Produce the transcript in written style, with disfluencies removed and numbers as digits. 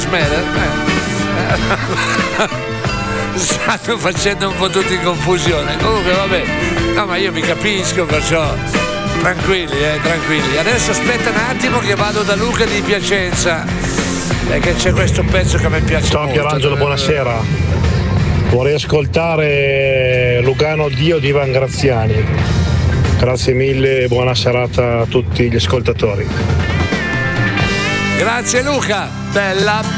Smeller? Stanno facendo un po' tutti in confusione. Comunque vabbè, no, ma io vi capisco, perciò tranquilli. Adesso aspetta un attimo che vado da Luca di Piacenza, perché c'è questo pezzo che a me piace Ciao molto. Pierangelo, buonasera. Vorrei ascoltare Lugano Dio di Ivan Graziani. Grazie mille e buona serata a tutti gli ascoltatori. Grazie Luca, bella